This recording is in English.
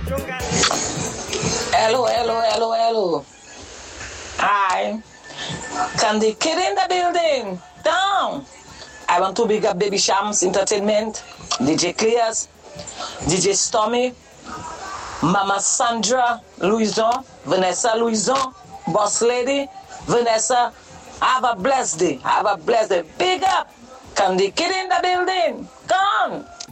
Hello, hello, hello, hello. Hi. Can the kid in the building? Down. I want to big up Baby Shams Entertainment, DJ Clears, DJ Stormy, Mama Sandra Louison, Vanessa Louison, Boss Lady, Vanessa. Have a blessed day. Have a blessed day. Big up. Can the kid in the building? Come on.